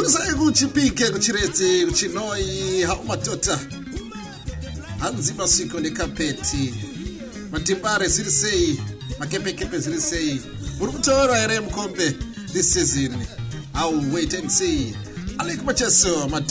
Kurisai kuchipike kuchirete kuchinoi haumatota hanzi masiko nekapeti matimbare zirisei makepekepe zirisei urukutora ere mukombe this season. I'll wait and see. Alikumacheso